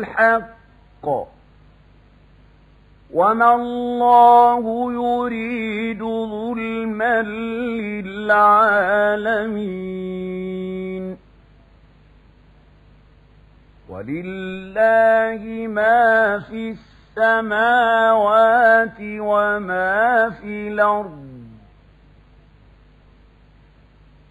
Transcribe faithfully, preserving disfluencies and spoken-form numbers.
بالحق وما الله يريد ظلما للعالمين ولله ما في السماوات وما في الأرض